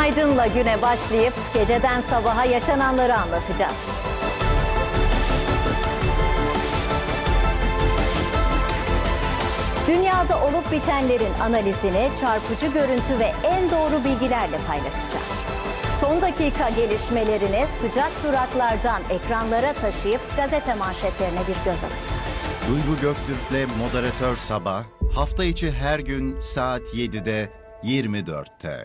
Günaydın'la güne başlayıp geceden sabaha yaşananları anlatacağız. Dünyada olup bitenlerin analizini çarpıcı görüntü ve en doğru bilgilerle paylaşacağız. Son dakika gelişmelerini sıcak duraklardan ekranlara taşıyıp gazete manşetlerine bir göz atacağız. Duygu Göktürk'le Moderatör Sabah, hafta içi her gün saat 7'de 24'te.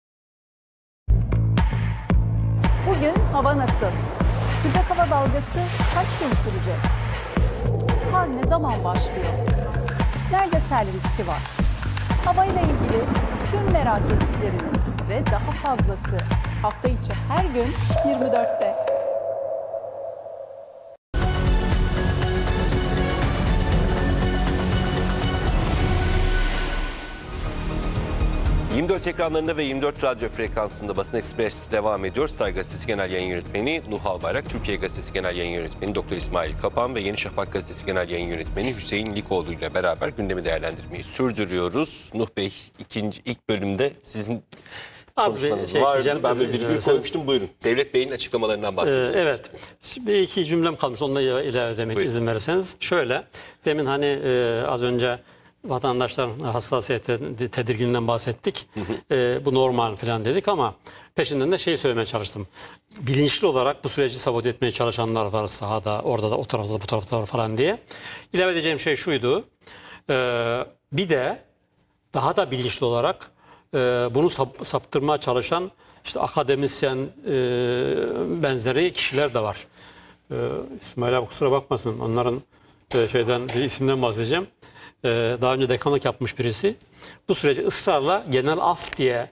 Bugün hava nasıl? Sıcak hava dalgası kaç gün sürecek? Kar ne zaman başlıyor? Nerede sel riski var? Havayla ilgili tüm merak ettikleriniz ve daha fazlası hafta içi her gün 24'te. ...24 ekranlarında ve 24 radyo frekansında Basın Ekspres devam ediyor. Star Gazetesi Genel Yayın Yönetmeni Nuh Albayrak, Türkiye Gazetesi Genel Yayın Yönetmeni Dr. İsmail Kapan ve Yeni Şafak Gazetesi Genel Yayın Yönetmeni Hüseyin Likoğlu ile beraber gündemi değerlendirmeyi sürdürüyoruz. Nuh Bey, ilk bölümde sizin konuşmanız vardı. Ben bir virgül koymuştum. Buyurun. Devlet Bey'in açıklamalarından bahsediyorum. Evet. Bir iki cümlem kalmış. Onunla ilave demek izin verirseniz. Şöyle. Demin hani az önce vatandaşların hassasiyeti, tedirginliğinden bahsettik. Bu normal falan dedik ama peşinden de şeyi söylemeye çalıştım. Bilinçli olarak bu süreci sabote etmeye çalışanlar var sahada, orada da, o tarafta da, bu tarafta da falan diye. İlave edeceğim şey şuydu. Bir de daha da bilinçli olarak bunu saptırmaya çalışan işte akademisyen benzeri kişiler de var. İsmail abi kusura bakmasın, onların şeyden bir isimden bahsedeceğim. Daha önce dekanlık yapmış birisi. Bu süreci ısrarla genel af diye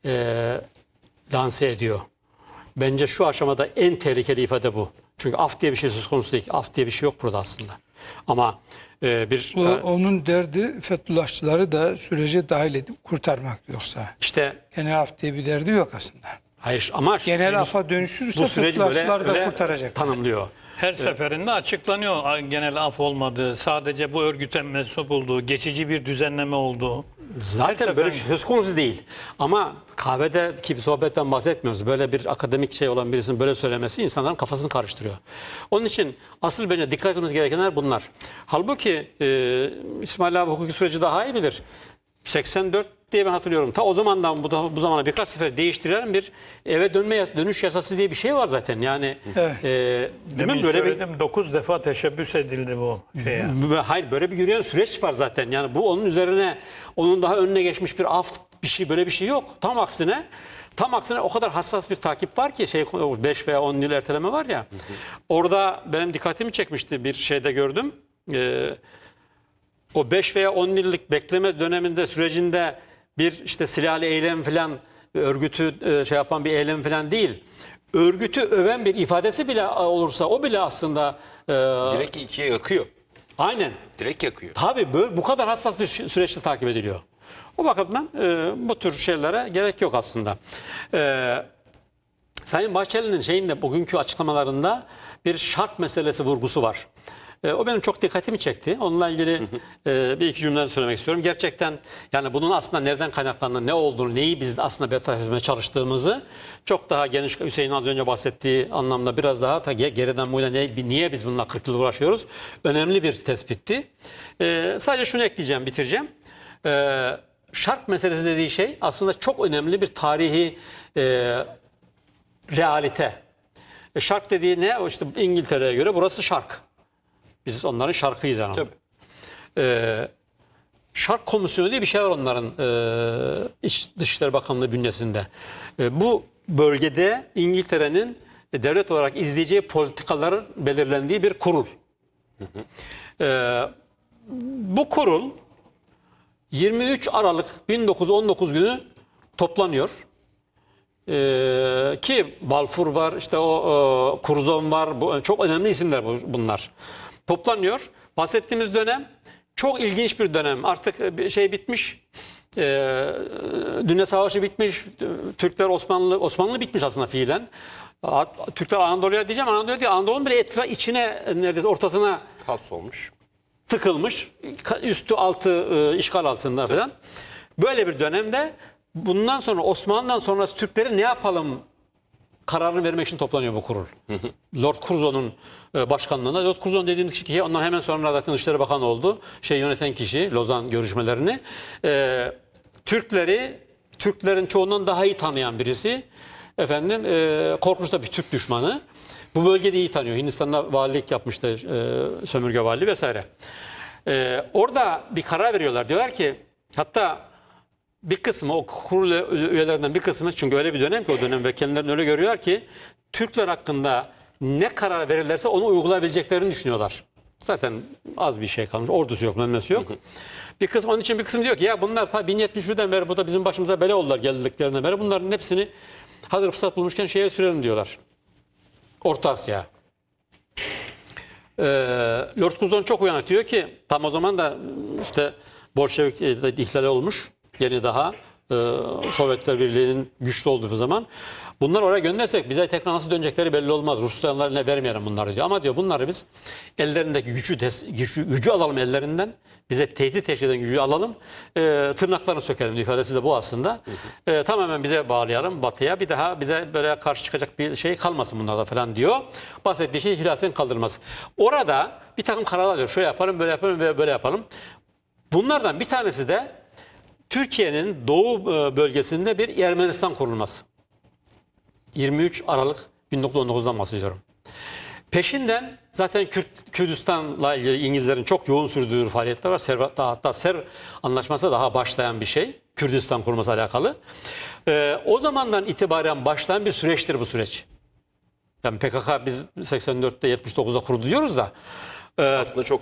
lanse ediyor. Bence şu aşamada en tehlikeli ifade bu. Çünkü af diye bir şey söz konusu değil. Af diye bir şey yok burada aslında. Ama onun derdi Fethullahçıları da sürece dahil edip kurtarmak, yoksa işte genel af diye bir derdi yok aslında. Hayır ama Genel afa dönüşürse bu süreci Fethullahçıları da öyle kurtaracak. tanımlıyor. Her seferinde açıklanıyor genel af olmadığı, sadece bu örgüte mensup olduğu, geçici bir düzenleme olduğu. Zaten böyle bir şey söz konusu değil. Ama kahvedeki bir sohbetten bahsetmiyoruz. Böyle bir akademik şey olan birisinin böyle söylemesi insanların kafasını karıştırıyor. Onun için asıl bence dikkat etmemiz gerekenler bunlar. Halbuki İsmail abi hukuki süreci daha iyi bilir. 84 diye ben hatırlıyorum. Ta o zamandan bu zamana birkaç sefer değiştirilen bir eve dönüş yasası diye bir şey var zaten. Yani Demin böyle söyledim, 9 defa teşebbüs edildi bu şeye. Hayır, böyle bir yürüyen süreç var zaten. Yani bu onun üzerine, onun daha önüne geçmiş bir af, bir şey, böyle bir şey yok. Tam aksine o kadar hassas bir takip var ki 5 veya 10 yıl erteleme var ya. Orada benim dikkatimi çekmişti, bir şeyde gördüm. O 5 veya 10 yıllık bekleme döneminde, sürecinde bir işte silahlı eylem falan, örgütü yapan bir eylem falan değil. Örgütü öven bir ifadesi bile olursa o bile aslında Direkt ikiye yakıyor. Aynen. Direkt yakıyor. Tabii bu kadar hassas bir süreçte takip ediliyor. O bakımdan bu tür şeylere gerek yok aslında. Sayın Bahçeli'nin şeyinde, bugünkü açıklamalarında bir şart meselesi vurgusu var. O benim çok dikkatimi çekti. Onunla ilgili bir iki cümle söylemek istiyorum. Gerçekten yani bunun aslında nereden kaynaklandığını, ne olduğunu, neyi biz aslında bertaraf etmeye çalıştığımızı çok daha geniş, Hüseyin az önce bahsettiği anlamda biraz daha geriden bu yana niye biz bununla 40 yıl uğraşıyoruz? Önemli bir tespitti. Sadece şunu ekleyeceğim, bitireceğim. Şark meselesi dediği şey aslında çok önemli bir tarihi realite. Şark dediği ne? İşte İngiltere'ye göre burası şark. Biz onların şarkıyız yani. Tabii. Şark Komisyonu diye bir şey var onların Dışişleri Bakanlığı bünyesinde. Bu bölgede İngiltere'nin devlet olarak izleyeceği politikaların belirlendiği bir kurul. Bu kurul 23 Aralık 1919 günü toplanıyor. Ki Balfour var, işte o Curzon var, çok önemli isimler bunlar. Toplanıyor. Bahsettiğimiz dönem çok ilginç bir dönem. Artık şey bitmiş, Dünya Savaşı bitmiş, Türkler Osmanlı bitmiş aslında fiilen. Türkler Anadolu'ya diyeceğim, Anadolu'ya değil, Anadolu'nun bile içine, neredeyse ortasına Hapsolmuş. tıkılmış, üstü altı işgal altında falan. Böyle bir dönemde bundan sonra Osmanlı'dan sonrası Türkleri ne yapalım kararını vermek için toplanıyor bu kurul. Lord Curzon'un başkanlığında. Lord Curzon dediğimiz kişi ondan hemen sonra zaten Dışişleri Bakanı oldu. Yöneten kişi Lozan görüşmelerini. Türklerin çoğundan daha iyi tanıyan birisi. Efendim korkunç da bir Türk düşmanı. Bu bölgede iyi tanıyor. Hindistan'da valilik yapmıştı. Sömürge valiliği vesaire. Orada bir karar veriyorlar. Diyorlar ki hatta bir kısmı o kurul üyelerinden bir kısmı çünkü öyle bir dönem ki o dönem ve kendilerini öyle görüyorlar ki Türkler hakkında ne karar verirlerse onu uygulayabileceklerini düşünüyorlar. Zaten az bir şey kalmış. Ordusu yok, memlesi yok. Bir kısım onun için bir kısım diyor ki ya bunlar ta 1071'den beri bu da bizim başımıza bela oldular geldiklerinden beri. Bunların hepsini hazır fırsat bulmuşken şeye sürelim diyorlar. Orta Asya. Lord Curzon çok uyanık diyor ki tam o zaman da işte Bolşevik ihlali olmuş. Yeni daha Sovyetler Birliği'nin güçlü olduğu zaman. Bunları oraya göndersek bize tekrar nasıl dönecekleri belli olmaz. Rusların eline vermeyelim bunları diyor. Ama diyor bunları biz ellerindeki gücü alalım ellerinden. Bize tehdit teşkil eden gücü alalım. Tırnaklarını sökelim diyor. İfadesi de bu aslında. Tamamen bize bağlayalım batıya. Bir daha bize böyle karşı çıkacak bir şey kalmasın bunlarda falan diyor. Bahsettiği şey hilafetin kaldırılması. Orada bir takım kararlar alıyor. Şöyle yapalım, böyle yapalım ve böyle yapalım. Bunlardan bir tanesi de Türkiye'nin doğu bölgesinde bir Ermenistan kurulması. 23 Aralık 1919'dan bahsediyorum. Peşinden zaten Kürdistan'la ilgili İngilizlerin çok yoğun sürdürdüğü faaliyetler var. Hatta Ser Anlaşması daha başlayan bir şey. Kürdistan kurması alakalı. O zamandan itibaren başlayan bir süreçtir bu süreç. Yani PKK biz 84'te 79'da kurdu diyoruz da. Aslında çok